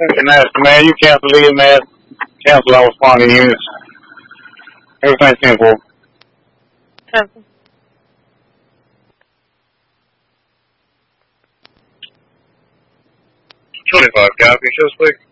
And that's, man, you can't believe, man. Cancel our responding units. Everything's simple. Cancel. 25, copy. Just quick.